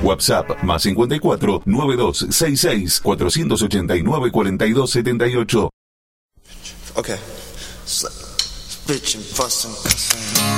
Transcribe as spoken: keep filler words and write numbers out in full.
WhatsApp más cincuenta y cuatro, noventa y dos sesenta y seis, cuatrocientos ochenta y nueve, cuarenta y dos setenta y ocho. Okay. Bitch and fussing, cussing.